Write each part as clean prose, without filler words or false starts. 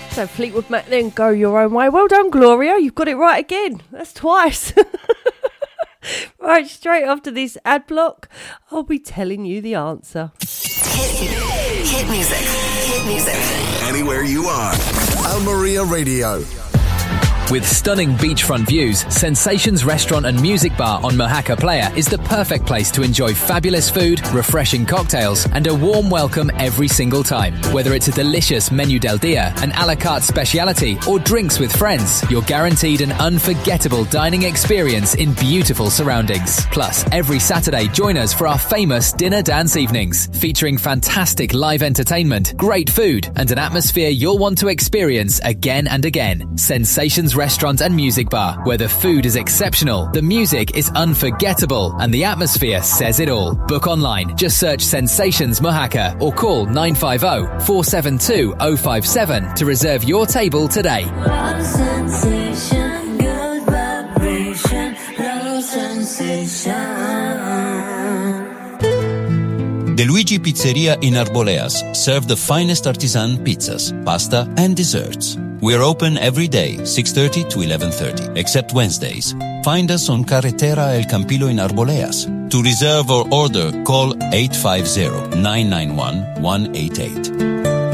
So Fleetwood Mac then, Go Your Own Way. Well done, Gloria. You've got it right again. That's twice. Right, straight after this ad block, I'll be telling you the answer. Hit music. Hit music. Anywhere you are. Almeria Radio. With stunning beachfront views, Sensations Restaurant and Music Bar on Mojaca Playa is the perfect place to enjoy fabulous food, refreshing cocktails, and a warm welcome every single time. Whether it's a delicious menu del dia, an a la carte speciality, or drinks with friends, you're guaranteed an unforgettable dining experience in beautiful surroundings. Plus, every Saturday, join us for our famous dinner dance evenings, featuring fantastic live entertainment, great food, and an atmosphere you'll want to experience again and again. Sensations Restaurant and Music Bar, where the food is exceptional, the music is unforgettable, and the atmosphere says it all. Book online. Just search Sensations Mojaca or call 950-472-057 to reserve your table today. Love sensation, good vibration, love sensation. De Luigi Pizzeria in Arboleas serve the finest artisan pizzas, pasta, and desserts. We're open every day, 6:30 to 11:30, except Wednesdays. Find us on Carretera El Campillo in Arboleas. To reserve or order, call 850-991-188.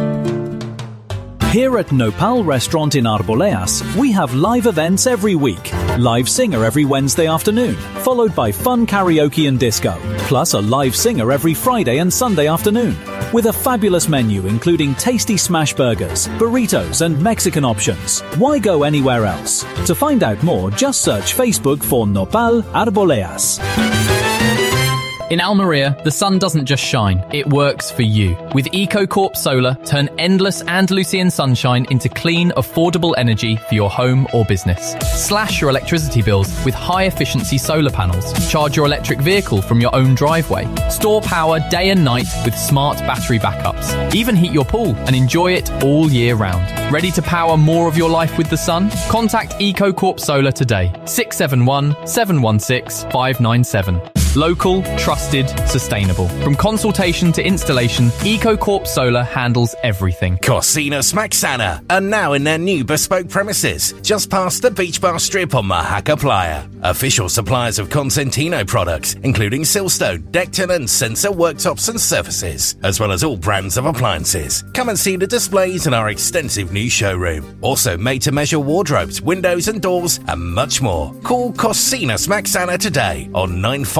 Here at Nopal Restaurant in Arboleas, we have live events every week. Live singer every Wednesday afternoon, followed by fun karaoke and disco, plus a live singer every Friday and Sunday afternoon. With a fabulous menu including tasty smash burgers, burritos and Mexican options. Why go anywhere else? To find out more, just search Facebook for Nopal Arboleas. In Almeria, the sun doesn't just shine, it works for you. With EcoCorp Solar, turn endless Andalusian sunshine into clean, affordable energy for your home or business. Slash your electricity bills with high-efficiency solar panels. Charge your electric vehicle from your own driveway. Store power day and night with smart battery backups. Even heat your pool and enjoy it all year round. Ready to power more of your life with the sun? Contact EcoCorp Solar today. 671-716-597. Local, trusted, sustainable. From consultation to installation, EcoCorp Solar handles everything. Cocinas Maxana are now in their new bespoke premises, just past the Beach Bar Strip on Mojaca Playa. Official suppliers of Consentino products, including Silstone, Decton and Sensor worktops and surfaces, as well as all brands of appliances. Come and see the displays in our extensive new showroom. Also made-to-measure wardrobes, windows and doors, and much more. Call Cocinas Maxana today on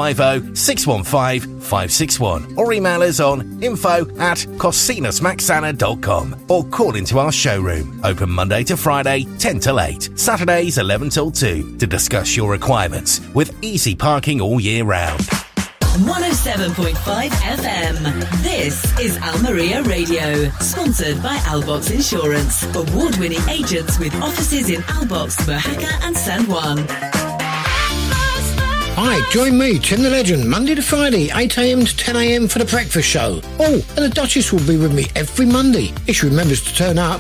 950-615-561 or email us on info@cocinasmaxana.com or call into our showroom. Open Monday to Friday, 10 till 8, Saturdays 11 till 2 to discuss your requirements with easy parking all year round. 107.5 FM. This is Almeria Radio, sponsored by Albox Insurance, award-winning agents with offices in Albox, Mojaca and San Juan. Hi, join me, Tim the Legend, Monday to Friday, 8 a.m. to 10 a.m. for the breakfast show. Oh, and the Duchess will be with me every Monday, if she remembers to turn up.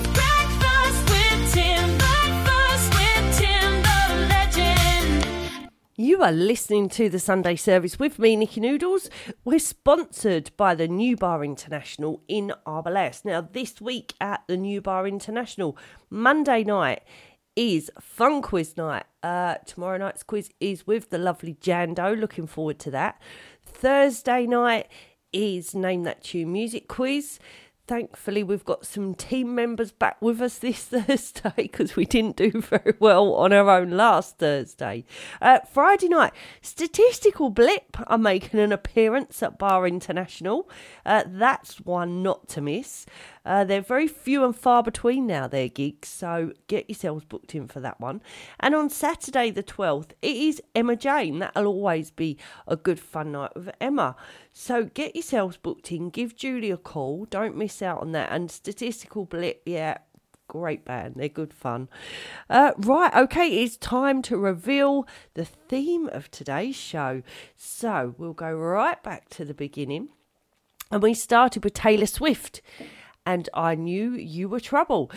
You are listening to the Sunday service with me, Nikki Noodles. We're sponsored by the New Bar International in Arboleas. Now, this week at the New Bar International, Monday night is Fun Quiz night. Tomorrow night's quiz is with the lovely Jando. Looking forward to that. Thursday night is Name That Tune music quiz. Thankfully, we've got some team members back with us this Thursday because we didn't do very well on our own last Thursday. Friday night, Statistical Blip are making an appearance at Bar International. That's one not to miss. They're very few and far between now, their gigs, so get yourselves booked in for that one. And on Saturday the 12th, it is Emma Jane. That'll always be a good fun night with Emma. So get yourselves booked in, give Julie a call, don't miss out on that. And Statistical Blip, yeah, great band, they're good fun. Right, okay, it's time to reveal the theme of today's show. So we'll go right back to the beginning. And we started with Taylor Swift. And I Knew You Were Trouble.